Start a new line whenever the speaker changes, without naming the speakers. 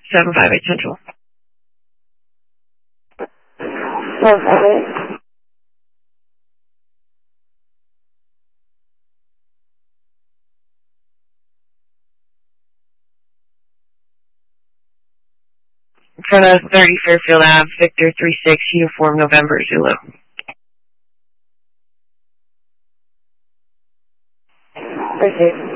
758 Central.
758.
In front of 30 Fairfield Ave, Victor 36, Uniform November Zulu.
Appreciate it.